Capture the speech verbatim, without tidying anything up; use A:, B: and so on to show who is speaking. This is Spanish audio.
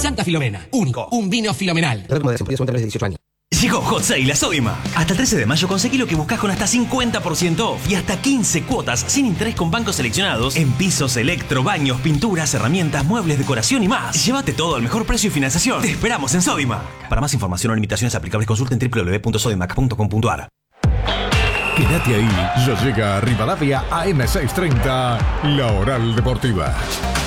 A: Santa Filomena. Único. Un vino filomenal.
B: dieciocho años.
C: Llegó Hot Sale a Sodimac. Hasta el trece de mayo conseguí lo que buscas con hasta cincuenta por ciento off y hasta quince cuotas sin interés con bancos seleccionados en pisos, electro, baños, pinturas, herramientas, muebles, decoración y más. Llévate todo al mejor precio y financiación. Te esperamos en Sodimac. Para más información o limitaciones aplicables consulten doble u doble u doble u punto sodimac punto com punto a r.
D: Quédate ahí, ya llega a Rivadavia A M seiscientos treinta, La Oral Deportiva.